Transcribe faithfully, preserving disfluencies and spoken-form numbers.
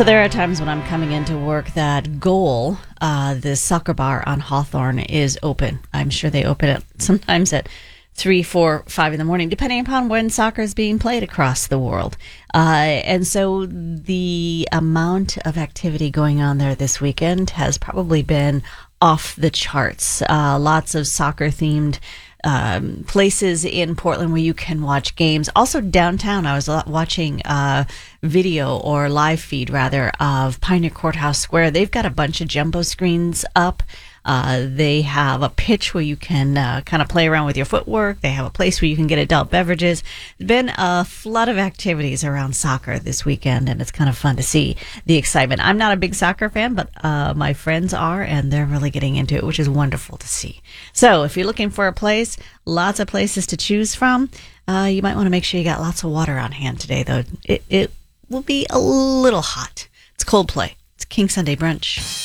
So there are times when I'm coming into work that Goal, uh, the soccer bar on Hawthorne, is open. I'm sure they open it sometimes at three, four, five in the morning, depending upon when soccer is being played across the world. Uh, and so the amount of activity going on there this weekend has probably been off the charts. Uh, lots of soccer-themed um, places in Portland where you can watch games. Also downtown, I was watching a video or live feed rather of Pioneer Courthouse Square. They've got a bunch of jumbo screens up. Uh, they have a pitch where you can uh, kind of play around with your footwork. They have a place where you can get adult beverages. There's been a flood of activities around soccer this weekend, and it's kind of fun to see the excitement. I'm not a big soccer fan, but uh, my friends are, and they're really getting into it, which is wonderful to see. So if you're looking for a place, lots of places to choose from. Uh, you might want to make sure you got lots of water on hand today, though. It, it will be a little hot. It's Coldplay. It's King Sunday Brunch.